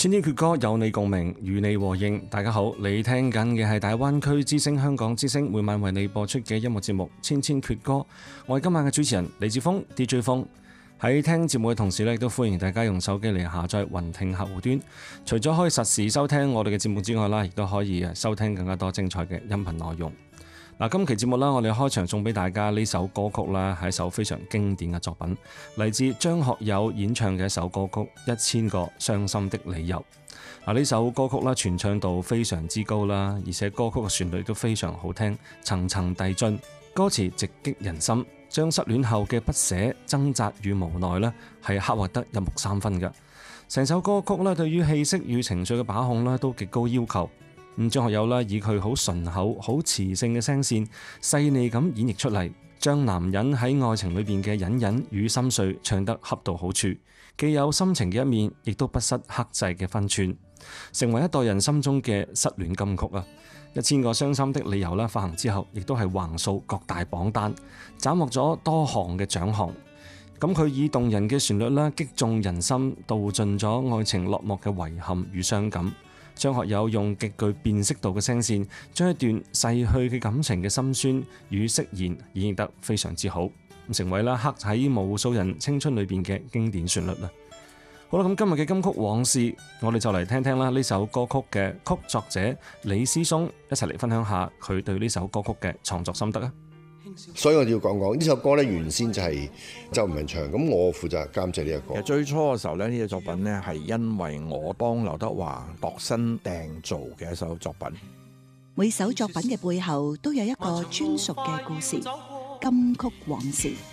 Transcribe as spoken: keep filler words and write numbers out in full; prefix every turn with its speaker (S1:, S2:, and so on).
S1: 千千闕歌有你共鳴，與你和應。大家好，你聽緊嘅係大灣區之聲香港之聲每晚為你播出嘅音樂節目《千千闕歌》。我係今晚嘅主持人李志峰 D J 峰。喺聽節目嘅同時咧，亦都歡迎大家用手機嚟下載雲聽客戶端。除咗可以實時收聽我哋嘅節目之外啦，亦都可以收聽更加多精彩嘅音頻內容。嗱，今期節目啦，我哋開場送俾大家呢首歌曲啦，係一首非常經典嘅作品，嚟自張學友演唱嘅一首歌曲《一千個傷心的理由》。嗱，呢首歌曲啦，傳唱度非常之高啦，而且歌曲嘅旋律都非常好聽，層層遞進，歌詞直擊人心，將失戀後嘅不捨、掙扎與無奈呢係刻畫得一目三分嘅。成首歌曲咧，對於氣息與情緒嘅把控咧，都極高要求。咁張學友啦，以佢好順口、好磁性嘅聲線，細膩咁演繹出嚟，將男人喺愛情裏邊嘅隱隱與心碎唱得恰到好處，既有深情嘅一面，亦都不失克制嘅分寸，成為一代人心中嘅失戀金曲啊！一千個傷心的理由啦，發行之後，亦都係橫掃各大榜單，斬獲咗多項嘅獎項。咁佢以動人嘅旋律啦，擊中人心，道盡咗愛情落幕嘅遺憾與傷感。張學友用極具辨識度嘅聲線，將一段逝去嘅感情嘅心酸與釋然演繹得非常之好，成為啦刻喺無數人青春裏邊嘅經典旋律啦。好啦，咁今日嘅金曲往事，我哋就嚟聽聽啦呢首歌曲嘅曲作者李思松一齊嚟分享下佢對呢首歌曲嘅創作心得啊！
S2: 所以我哋要講講呢首歌咧，原先就係周文唱，咁我負責監製呢一個。
S3: 其實最初嘅時候咧，呢隻作品咧係因為我幫劉德華度身訂造嘅一首作品。
S4: 每首作品嘅背後都有一個專屬嘅故事，金曲往事。